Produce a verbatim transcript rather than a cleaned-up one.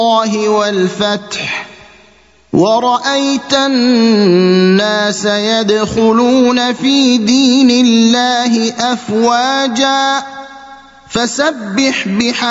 الله والفتح ورأيت الناس يدخلون في دين الله أفواجا فسبح بحمد